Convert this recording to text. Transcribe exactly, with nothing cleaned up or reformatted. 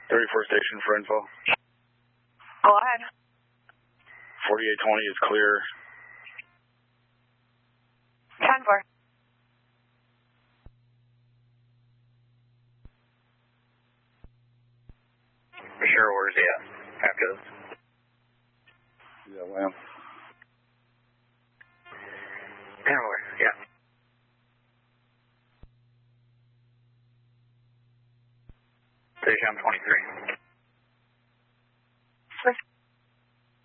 thirty-four station for info. Go ahead. forty-eight twenty is clear. ten four. For sure orders, yeah. After this. Yeah, Lamb. ten four, yeah. Station twenty-three.